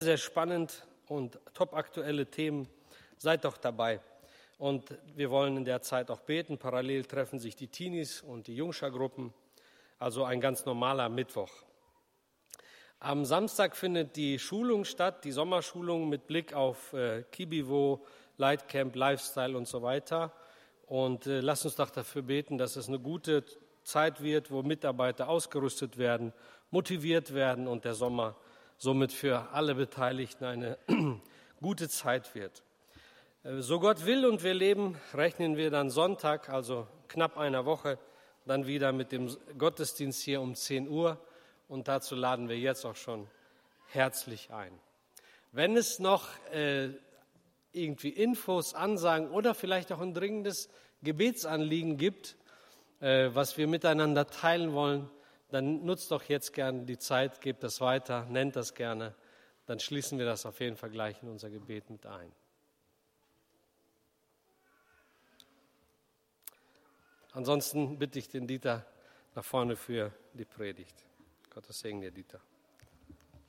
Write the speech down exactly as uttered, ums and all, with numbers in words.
Sehr spannend und topaktuelle Themen. Seid doch dabei. Und wir wollen in der Zeit auch beten. Parallel treffen sich die Teenies und die Jungschargruppen. Also ein ganz normaler Mittwoch. Am Samstag findet die Schulung statt, die Sommerschulung mit Blick auf äh, Kibivo, Lightcamp, Lifestyle und so weiter. Und äh, lasst uns doch dafür beten, dass es eine gute Zeit wird, wo Mitarbeiter ausgerüstet werden, motiviert werden und der Sommer somit für alle Beteiligten eine gute Zeit wird. So Gott will und wir leben, rechnen wir dann Sonntag, also knapp einer Woche, dann wieder mit dem Gottesdienst hier um zehn Uhr. Und dazu laden wir jetzt auch schon herzlich ein. Wenn es noch äh, irgendwie Infos, Ansagen oder vielleicht auch ein dringendes Gebetsanliegen gibt, äh, was wir miteinander teilen wollen, dann nutzt doch jetzt gerne die Zeit, gebt das weiter, nennt das gerne. Dann schließen wir das auf jeden Fall gleich in unser Gebet mit ein. Ansonsten bitte ich den Dieter nach vorne für die Predigt. Gottes Segen dir, Dieter.